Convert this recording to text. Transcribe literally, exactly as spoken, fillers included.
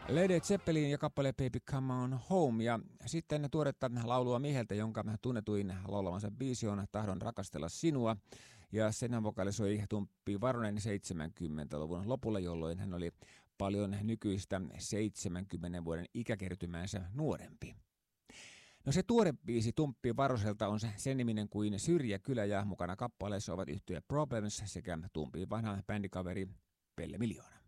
Led Zeppelin ja kappale Baby Come On Home, ja sitten tuoretta laulua mieheltä, jonka tunnetuin laulamansa biisi on Tahdon rakastella sinua, ja sen vokalisoi Tumppi Varonen seitsemänkymmentäluvun lopulla, jolloin hän oli paljon nykyistä seitsemänkymmenen vuoden ikäkertymäänsä nuorempi. No se tuore biisi Tumppi Varoselta on sen niminen kuin Syrjäkylä, ja mukana kappaleessa ovat yhtye Problems sekä Tumpin vanha bändikaveri Pelle Miljoona.